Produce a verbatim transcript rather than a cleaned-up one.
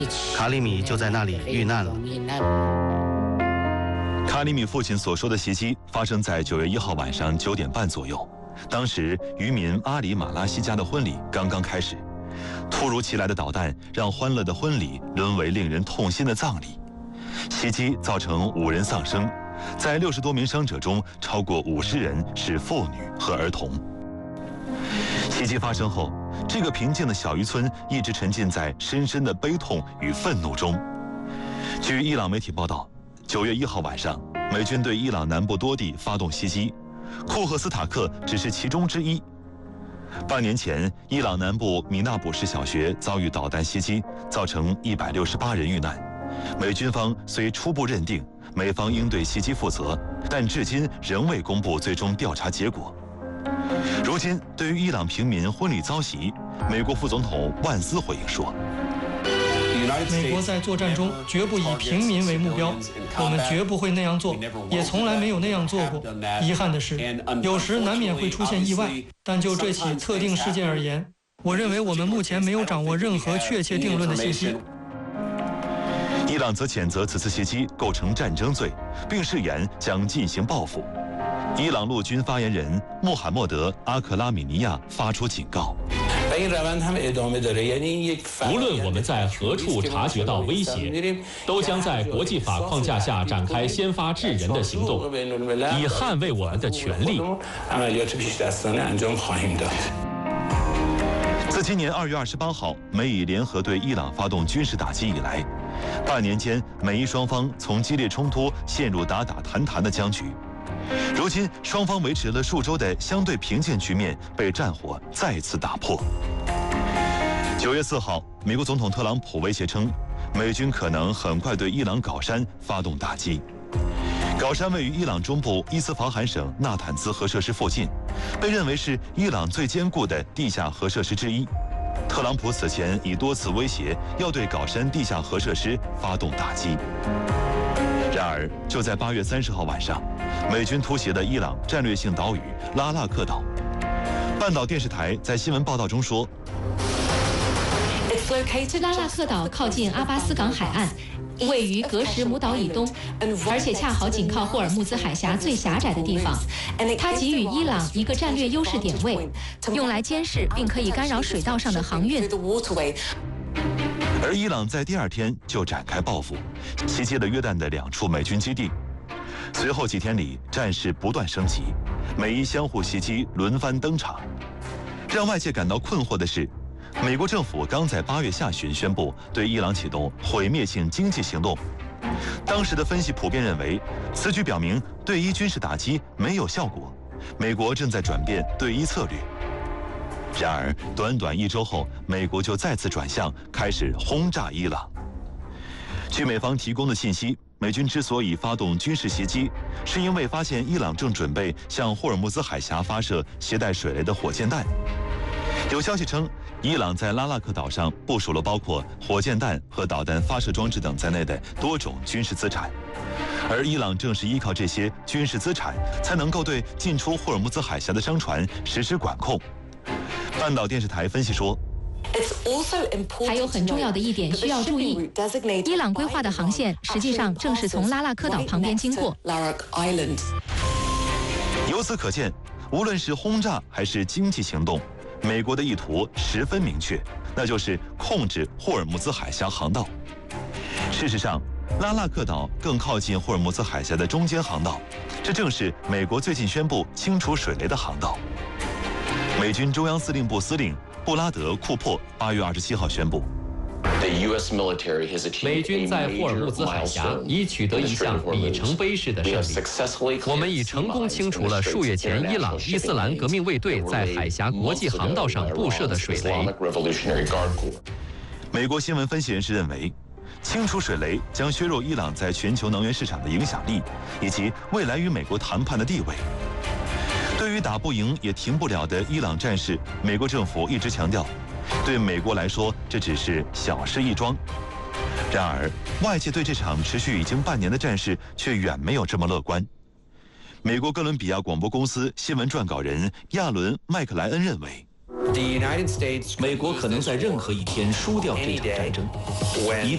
卡里米就在那里遇难了。 卡里米父亲所说的袭击发生在九月一号晚上九点半左右，当时渔民阿里马拉西家的婚礼刚刚开始，突如其来的导弹让欢乐的婚礼沦为令人痛心的葬礼。袭击造成五人丧生，在六十多名伤者中，超过五十人是妇女和儿童。袭击发生后，这个平静的小渔村一直沉浸在深深的悲痛与愤怒中。据伊朗媒体报道，九月一号晚上，美军对伊朗南部多地发动袭击，库赫斯塔克只是其中之一。半年前，伊朗南部米纳卜市小学遭遇导弹袭击，造成一百六十八人遇难。美军方虽初步认定美方应对袭击负责，但至今仍未公布最终调查结果。如今，对于伊朗平民婚礼遭袭，美国副总统万斯回应说：“ 美国在作战中绝不以平民为目标，我们绝不会那样做，也从来没有那样做过。遗憾的是，有时难免会出现意外，但就这起特定事件而言，我认为我们目前没有掌握任何确切定论的信息。” 伊朗则谴责此次袭击构成战争罪，并誓言将进行报复。伊朗陆军发言人穆罕默德·阿克拉米尼亚发出警告： 无论我们在何处察觉到威胁，都将在国际法框架下展开先发制人的行动，以捍卫我们的权利。 自今年二月二十八号美以联合对伊朗发动军事打击以来，半年间美伊双方从激烈冲突陷入打打谈谈的僵局。如今，双方维持了数周的相对平静局面被战火再次打破。九月四号，美国总统特朗普威胁称，美军可能很快对伊朗皋山发动打击。皋山位于伊朗中部伊斯法罕省纳坦兹核设施附近，被认为是伊朗最坚固的地下核设施之一。特朗普此前已多次威胁要对皋山地下核设施发动打击。然而，就在八月三十号晚上，美军突袭了伊朗战略性岛屿拉纳克岛。半岛电视台在新闻报道中说， 拉纳克岛靠近阿巴斯港海岸，位于格什姆岛以东，而且恰好紧靠霍尔木兹海峡最狭窄的地方。它给予伊朗一个战略优势点位，用来监视并可以干扰水道上的航运。 而伊朗在第二天就展开报复，袭击了约旦的两处美军基地。随后几天里，战事不断升级，美伊相互袭击轮番登场。让外界感到困惑的是，美国政府刚在八月下旬宣布对伊朗启动毁灭性经济行动。当时的分析普遍认为，此举表明对伊军事打击没有效果，美国正在转变对伊策略。然而，短短一周后，美国就再次转向，开始轰炸伊朗。据美方提供的信息，美军之所以发动军事袭击，是因为发现伊朗正准备向霍尔木兹海峡发射携带水雷的火箭弹。有消息称，伊朗在拉纳克岛上部署了包括火箭弹和导弹发射装置等在内的多种军事资产，而伊朗正是依靠这些军事资产，才能够对进出霍尔木兹海峡的商船实施管控。半岛电视台分析说， 还有很重要的一点需要注意，伊朗规划的航线实际上正是从拉纳克岛旁边经过。 由此可见，无论是轰炸还是经济行动，美国的意图十分明确，那就是控制霍尔木兹海峡航道。事实上，拉纳克岛更靠近霍尔木兹海峡的中间航道，这正是美国最近宣布清除水雷的航道。美军中央司令部司令布拉德·库珀八月二十七号宣布， 美军在霍尔木兹海峡已取得一项里程碑式的胜利。我们已成功清除了数月前伊朗伊斯兰革命卫队在海峡国际航道上布设的水雷。 美国新闻分析人士认为，清除水雷将削弱伊朗在全球能源市场的影响力，以及未来与美国谈判的地位。对于打不赢也停不了的伊朗战事，美国政府一直强调，对美国来说这只是小事一桩。然而，外界对这场持续已经半年的战事却远没有这么乐观。美国哥伦比亚广播公司新闻撰稿人亚伦·麦克莱恩认为， 美国可能在任何一天输掉这场战争。一